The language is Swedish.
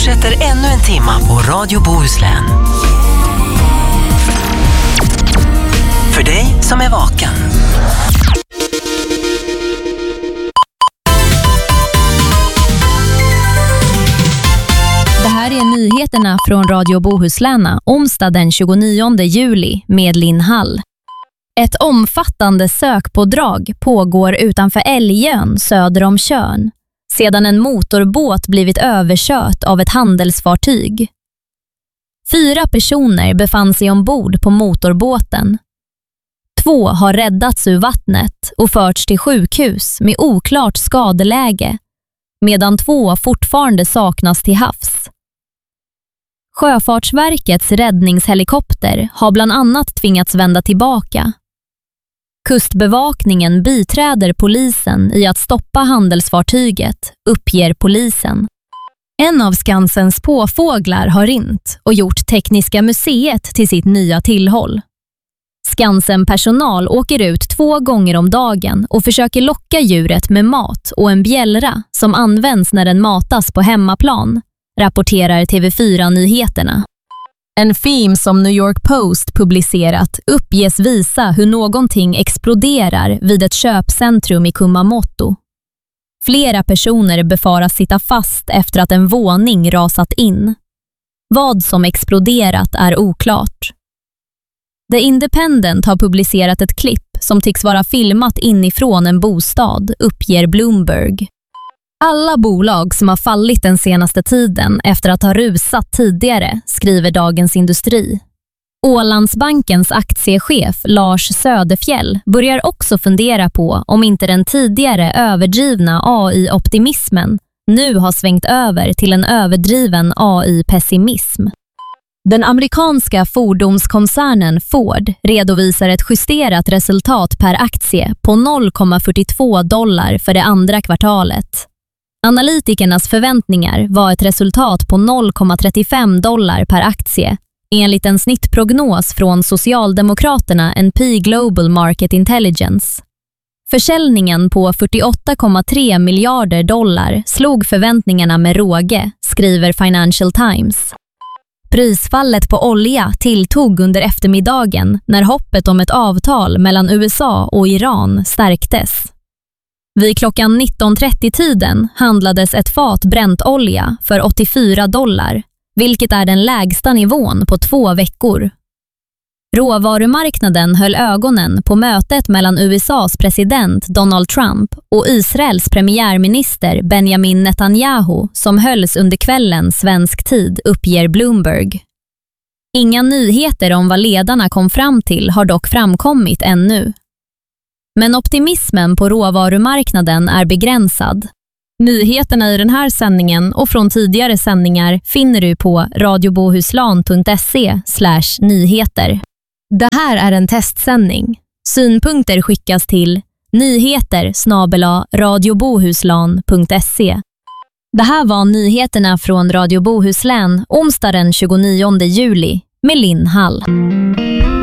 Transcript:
fortsätter ännu en timma på Radio Bohuslän. För dig som är vaken. Det här är nyheterna från Radio Bohuslän onsdag den 29 juli med Linn Hall. Ett omfattande sökpådrag pågår utanför Älgön söder om Tjörn sedan en motorbåt blivit överkört av ett handelsfartyg. 4 personer befann sig ombord på motorbåten. 2 har räddats ur vattnet och förts till sjukhus med oklart skadeläge, medan 2 fortfarande saknas till havs. Sjöfartsverkets räddningshelikopter har bland annat tvingats vända tillbaka. Kustbevakningen biträder polisen i att stoppa handelsfartyget, uppger polisen. En av Skansens påfåglar har rint och gjort Tekniska museet till sitt nya tillhåll. Skansen-personal åker ut 2 gånger om dagen och försöker locka djuret med mat och en bjällra som används när den matas på hemmaplan, rapporterar TV4-nyheterna. En film som New York Post publicerat uppges visa hur någonting exploderar vid ett köpcentrum i Kumamoto. Flera personer befaras sitta fast efter att en våning rasat in. Vad som exploderat är oklart. The Independent har publicerat ett klipp som tycks vara filmat inifrån en bostad, uppger Bloomberg. Alla bolag som har fallit den senaste tiden efter att ha rusat tidigare, skriver Dagens Industri. Ålandsbankens aktiechef Lars Söderfjell börjar också fundera på om inte den tidigare överdrivna AI-optimismen nu har svängt över till en överdriven AI-pessimism. Den amerikanska fordonskoncernen Ford redovisar ett justerat resultat per aktie på $0,42 för det andra kvartalet. Analytikernas förväntningar var ett resultat på $0,35 per aktie, enligt en snittprognos från Socialdemokraterna NP Global Market Intelligence. Försäljningen på $48,3 miljarder slog förväntningarna med råge, skriver Financial Times. Prisfallet på olja tilltog under eftermiddagen när hoppet om ett avtal mellan USA och Iran stärktes. Vid klockan 19:30-tiden handlades ett fat bränt olja för $84, vilket är den lägsta nivån på 2 veckor. Råvarumarknaden höll ögonen på mötet mellan USAs president Donald Trump och Israels premiärminister Benjamin Netanyahu som hölls under kvällen svensk tid, uppger Bloomberg. Inga nyheter om vad ledarna kom fram till har dock framkommit ännu. Men optimismen på råvarumarknaden är begränsad. Nyheterna i den här sändningen och från tidigare sändningar finner du på radiobohuslan.se/nyheter. Det här är en testsändning. Synpunkter skickas till nyheter@radiobohuslan.se. Det här var nyheterna från Radio Bohuslän onsdag den 29 juli med Linn Hall.